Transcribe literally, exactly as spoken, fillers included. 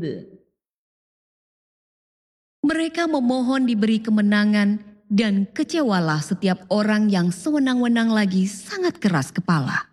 Mereka memohon diberi kemenangan dan kecewalah setiap orang yang sewenang-wenang lagi sangat keras kepala.